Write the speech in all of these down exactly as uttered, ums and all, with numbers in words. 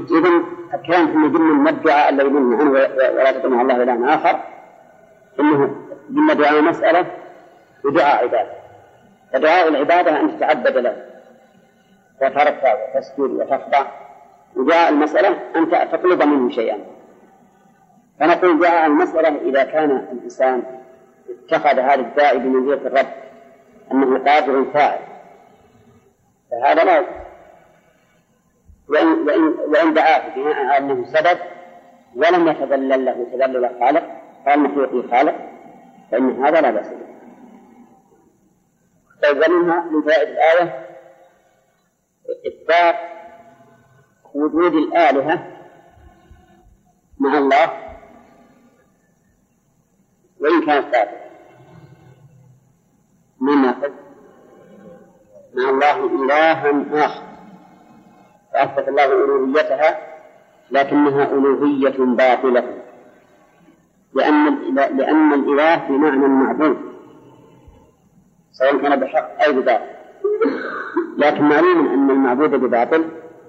إذن الكلام في ضمن الدعاء الذي يقولون عنه ولا تدعوا مع الله إلها آخر إنه ضمن دعاء مسألة ودعاء عبادة. فدعاء العبادة أن تتعبد له وتركع وتسجد وتخضع، ودعاء المسألة أن تطلب منه شيئا. فنقول دعاء المسألة إذا كان الإنسان اتخذ هذا الداعي بمنزلة الرب أنه قادر فاعل فهذا لا. وإن, وإن, وإن دعاه بناء على أنه سبب ولم يتذلل له تذلل الخالق قال مخلوق خالق فإن هذا لا بأس به. فإذنها من فائدة الآية إثبات وجود الآلهة مع الله وإن كانت ثابتة. من نأخذ مع الله إلها آخر فأثبت الله ألوهيتها لكنها ألوهية باطلة لأن لأن الإله بمعنى المعبود سواء كان بحق أو بباطل، لكن معلوم أن المعبود بباطل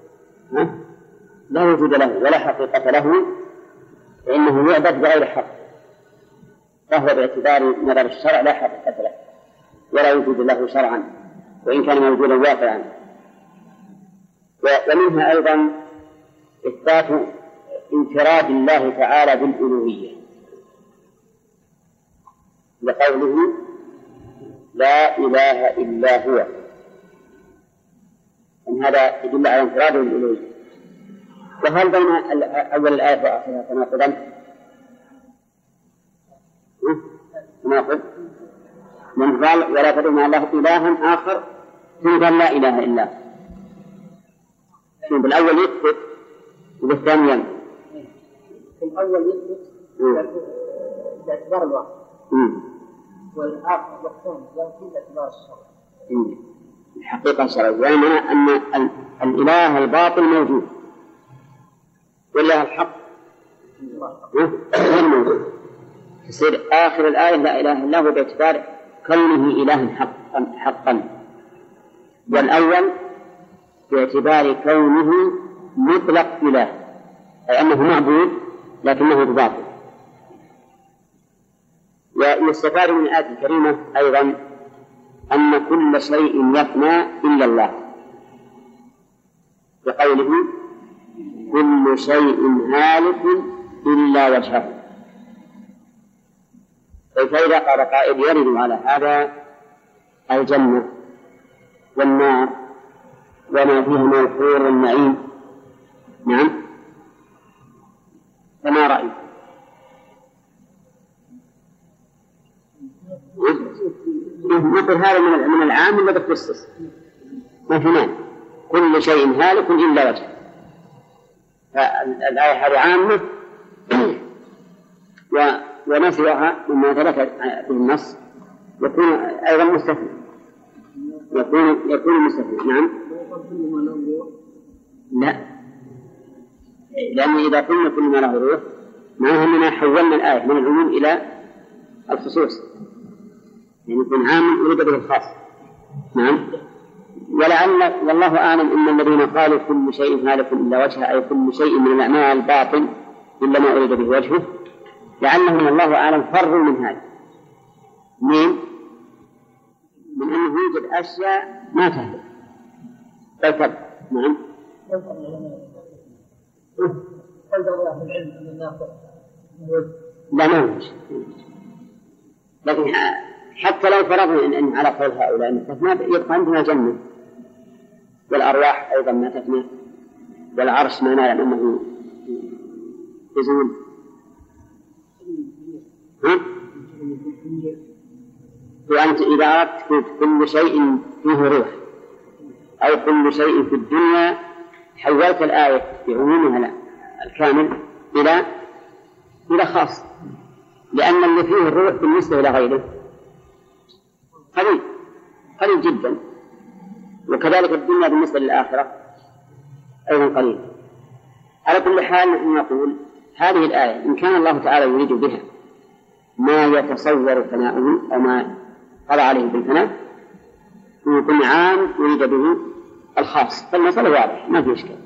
لا وجود له ولا حقيقة له فإنه يعبد بغير حق، فهو باعتبار نظر الشرع لا حقيقة له ولا وجود له شرعا وإن كان موجودا واقعا. ومنها أيضا إثبات انفراد الله تعالى بالألوهية لقوله لا إله إلا هو، أن هذا يدل على انفراده بالألوهية. وهل بين أول الآية وآخرها تناقضا؟ تناقض من قال ولا تدعوا مع الله إلها آخر ثم قال لا إله إلا هو. بالأول يثبت وبالثاني ينفي. في الأول يثبت باعتبار الواقع والآخر والثاني ينفي باعتبار الشرع. الحقيقة الشرعية يعني أن الإله الباطل موجود والله الحق غير موجود. يصير آخر الآية لا إله إلا هو باعتبار كونه إله حقا حقا، والأول باعتبار كونه مطلق إله أي أنه معبود لكنه بباطل. ويستفاد من الآية الكريمة أيضا أن كل شيء يفنى إلا الله بقوله كل شيء هالك إلا وجهه. فإذا قال قائل يرد على هذا الجنة والنار وما فيها من الحور والنعيم، نعم، فما رأيك؟ مثل هذا من العام ولا بتخصص؟ ما في مانع، كل شيء هالك إلا وجهه. فالآية هذه عامة ونسيها مما ثبت في النص يكون أيضا مستثنى، يكون يكون مستثنى. نعم، لا، لأن إذا قلنا كل ما له روح معناها أننا حولنا الآية من العموم إلى الخصوص، يعني يكون عام يريد به الخاص. نعم، ولعل والله أعلم إن الذين قالوا كل شيء هالك إلا وجهه أي كل شيء من الأعمال باطل إلا ما أريد به وجهه، لعلهم الله أعلم فروا من هذا من من أنه يوجد أشياء ما تهلك بل تبقى. نعم، لا ما يوجد، لكن حتى لو فرضنا إن على قول هؤلاء أن تفنى يبقى عندنا جنة والأرواح أيضا ما تفنى والعرش ما نعلم أنه يزول. ها؟ وأنت إذا أردت كل شيء فيه روح أو كل شيء في الدنيا حولت الآية بعمومها الكامل إلى إلى خاص، لأن اللي فيه الروح بالنسبة إلى غيره قليل قليل جدا، وكذلك الدنيا بالنسبة للآخرة أيضا قليل. على كل حال نحن نقول هذه الآية إن كان الله تعالى يريد بها ما يتصور فناؤه أو ما قال عليه بالفناء يكون عام يريد به الخاص، فالمسألة واضحة ما في إشكال.